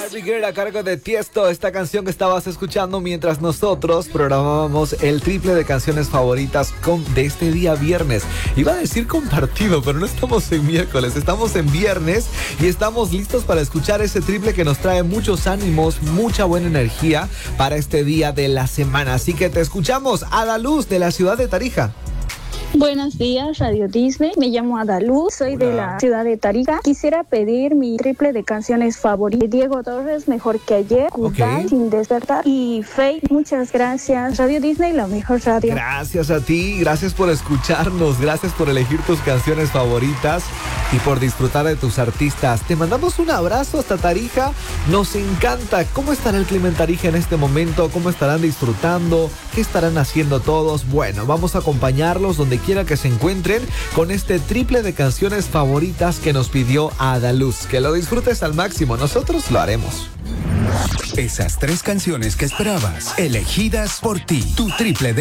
Barbie Girl a cargo de Tiesto, esta canción que estabas escuchando mientras nosotros programábamos el triple de canciones favoritas de este día viernes. Iba a decir compartido, pero no estamos en miércoles, estamos en viernes y estamos listos para escuchar ese triple que nos trae muchos ánimos, mucha buena energía para este día de la semana. Así que te escuchamos, Adaluz, de la ciudad de Tarija. Buenos días, Radio Disney. Me llamo Adaluz, soy de la ciudad de Tarija. Quisiera pedir mi triple de canciones favoritas. Diego Torres, Mejor que ayer, Goodbye, Sin despertar y Faith. Muchas gracias. Radio Disney, la mejor radio. Gracias a ti, gracias por escucharnos, gracias por elegir tus canciones favoritas y por disfrutar de tus artistas. Te mandamos un abrazo hasta Tarija. Nos encanta. ¿Cómo estará el clima en Tarija en este momento? ¿Cómo estarán disfrutando? ¿Qué estarán haciendo todos? Bueno, vamos a acompañarlos donde quiera que se encuentren con este triple de canciones favoritas que nos pidió Adaluz. Que lo disfrutes al máximo, nosotros lo haremos. Esas 3 canciones que esperabas, elegidas por ti. Tu triple de